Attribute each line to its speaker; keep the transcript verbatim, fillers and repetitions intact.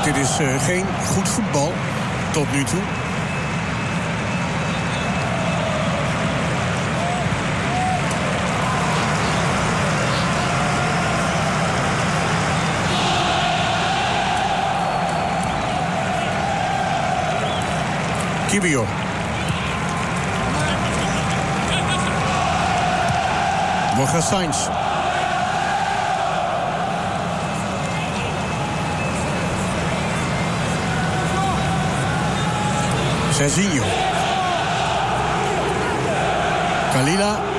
Speaker 1: Dit is uh, geen goed voetbal tot nu toe. Kiwior. Borja Sainz. Serginho. Kalila.